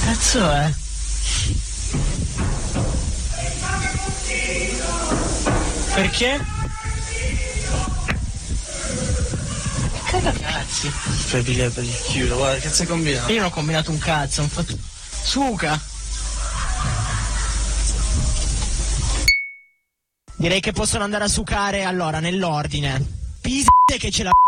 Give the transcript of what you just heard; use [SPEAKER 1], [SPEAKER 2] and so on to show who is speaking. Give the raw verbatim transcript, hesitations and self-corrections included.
[SPEAKER 1] Cazzo è? Perché? Cagacazzi.
[SPEAKER 2] Fai pigliare per il chiudo, guarda, che cazzo hai combinato?
[SPEAKER 1] Io non ho combinato un cazzo, ho fatto... Suca! Direi che possono andare a sucare, allora, nell'ordine. Pise che ce la